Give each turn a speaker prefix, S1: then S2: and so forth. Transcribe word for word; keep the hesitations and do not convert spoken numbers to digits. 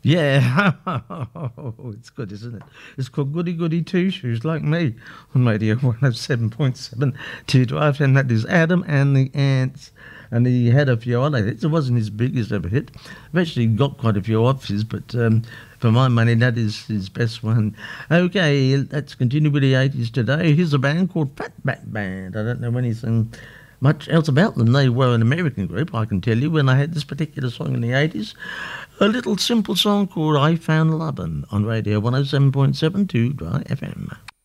S1: Yeah, it's good, isn't it? It's called Goody Goody Two Shoes, like me, on Radio one oh seven point seven Two Drive, and that is Adam and the Ants. And he had a few other hits. It wasn't his biggest ever hit. I've actually got quite a few off his, but um, for my money, that is his best one. Okay, let's continue with the eighties today. Here's a band called Fatback Band. I don't know anything much else about them. They were an American group, I can tell you, when I had this particular song in the eighties. A little simple song called I Found Lovin' on Radio one oh seven point seven Two Dry F M.